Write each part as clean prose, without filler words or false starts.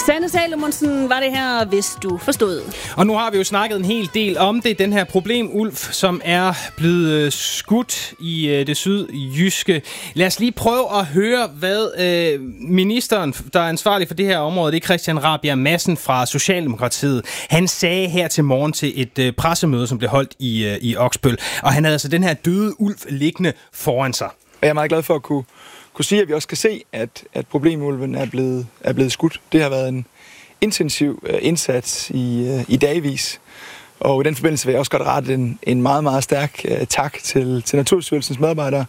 Sanne Salomonsen var det her, hvis du forstod. Og nu har vi jo snakket en hel del om det, den her problemulv, som er blevet skudt i det sydjyske. Lad os lige prøve at høre, hvad ministeren, der er ansvarlig for det her område, det er Christian Rabjerg Madsen fra Socialdemokratiet. Han sagde her til morgen til et pressemøde, som blev holdt i Oksbøl. Og han havde altså den her døde ulv liggende foran sig. Jeg er meget glad for at kunne sige, at vi også kan se, at problemulven er blevet skudt. Det har været en intensiv indsats i dagvis. Og i den forbindelse vil jeg også godt rette en meget, meget stærk tak til Naturstyrelsens medarbejdere,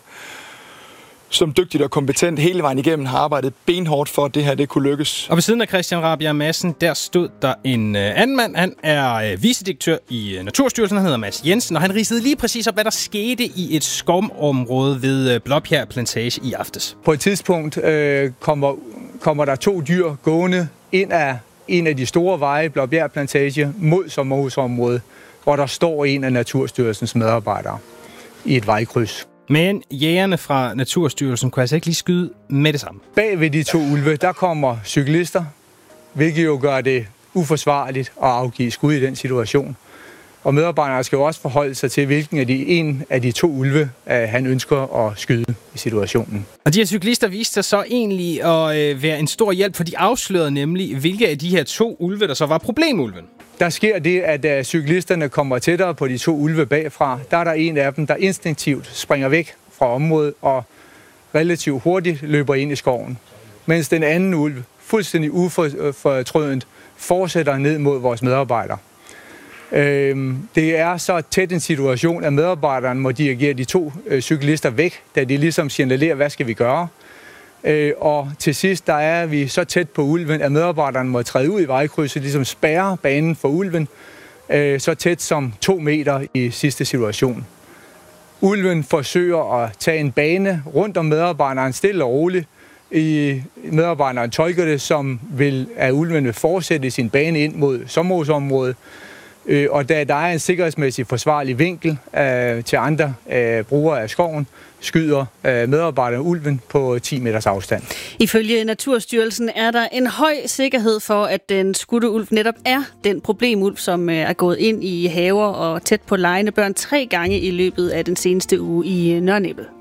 som dygtigt og kompetent hele vejen igennem har arbejdet benhårdt for, at det her det kunne lykkes. Og ved siden af Christian Rabjerg Madsen, der stod der en anden mand. Han er vicedirektør i Naturstyrelsen, han hedder Mads Jensen, og han ridsede lige præcis op, hvad der skete i et skovområde ved Blåbjerg Plantage i aftes. På et tidspunkt kommer der 2 dyr gående ind af en af de store veje, Blåbjerg Plantage, mod sommerhusområdet, hvor der står en af Naturstyrelsens medarbejdere i et vejkryds. Men jægerne fra Naturstyrelsen kunne altså ikke lige skyde med det samme. Bag ved de 2 ulve, der kommer cyklister, hvilket jo gør det uforsvarligt at afgive skud i den situation. Og medarbejderne skal jo også forholde sig til, hvilken en af de 2 ulve han ønsker at skyde i situationen. Og de her cyklister viste sig så egentlig at være en stor hjælp, for de afslørede nemlig, hvilke af de her 2 ulve, der så var problemulven. Der sker det, at cyklisterne kommer tættere på de 2 ulve bagfra. Der er der en af dem, der instinktivt springer væk fra området og relativt hurtigt løber ind i skoven. Mens den anden ulv, fuldstændig ufortrødent, fortsætter ned mod vores medarbejdere. Det er så tæt en situation, at medarbejderen må dirigere de 2 cyklister væk, da de ligesom signalerer, hvad skal vi gøre. Og til sidst, der er vi så tæt på ulven, at medarbejderen må træde ud i vejkrydset, ligesom spærre banen for ulven, så tæt som 2 meter i sidste situation. Ulven forsøger at tage en bane rundt om medarbejderen stille og roligt. Medarbejderen tolker det som, at ulven vil fortsætte sin bane ind mod sommerhusområdet. Og da der er en sikkerhedsmæssig forsvarlig vinkel til andre brugere af skoven, skyder medarbejderne ulven på 10 meters afstand. Ifølge Naturstyrelsen er der en høj sikkerhed for, at den skudte ulv netop er den problemulv, som er gået ind i haver og tæt på legende børn 3 gange i løbet af den seneste uge i Nørre Nebel.